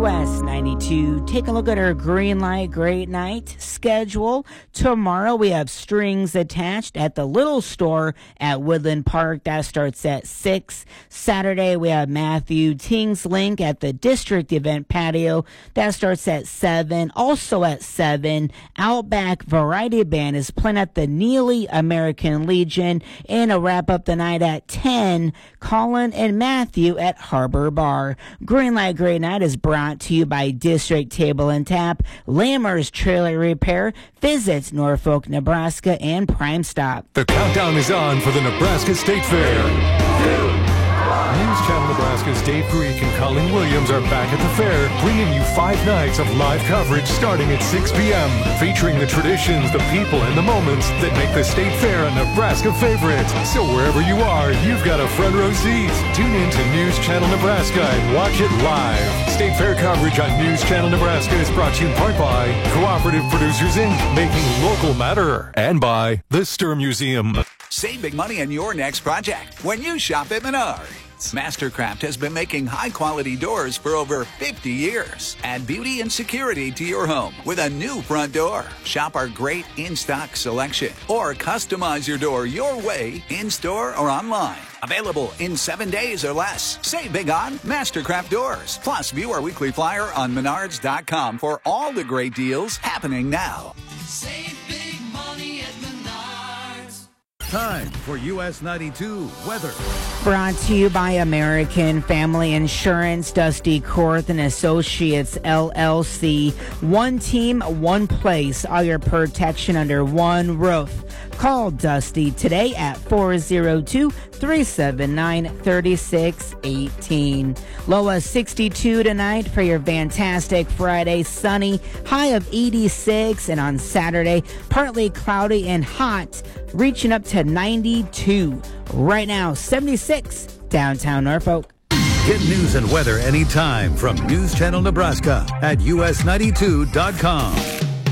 US 92. Take a look at our green light, great night schedule. Tomorrow we have strings attached at the Little Store at Woodland Park. That starts at 6. Saturday we have Matthew Ting's Link at the District Event Patio. That starts at 7. Also at 7, Outback Variety Band is playing at the Neely American Legion. And a wrap up the night at 10, Colin and Matthew at Harbor Bar. Green Light Great Night is brought to you by District Table and Tap, Lammer's Trailer Repair, Visit Norfolk, Nebraska, and Prime Stop. The countdown is on for the Nebraska State Fair. News Channel Nebraska's Dave Greek and Colleen Williams are back at the fair, bringing you 5 nights of live coverage starting at 6 p.m., featuring the traditions, the people, and the moments that make the State Fair a Nebraska favorite. So wherever you are, you've got a front row seat. Tune in to News Channel Nebraska and watch it live. State Fair coverage on News Channel Nebraska is brought to you in part by Cooperative Producers Inc., making local matter, and by the Sturm Museum. Save big money on your next project when you shop at Menards. Mastercraft has been making high-quality doors for over 50 years. Add beauty and security to your home with a new front door. Shop our great in-stock selection or customize your door your way in-store or online. Available in 7 days or less. Save big on Mastercraft doors. Plus, view our weekly flyer on Menards.com for all the great deals happening now. Save big money at Menards. Time for US 92 weather. Brought to you by American Family Insurance, Dusty Korth and Associates, LLC. One team, one place, all your protection under one roof. Call Dusty today at 402-379-3618. Low 62 tonight for your fantastic Friday. Sunny, high of 86, and on Saturday, partly cloudy and hot, reaching up to 92. Right now, 76 downtown Norfolk. Get news and weather anytime from News Channel Nebraska at us92.com.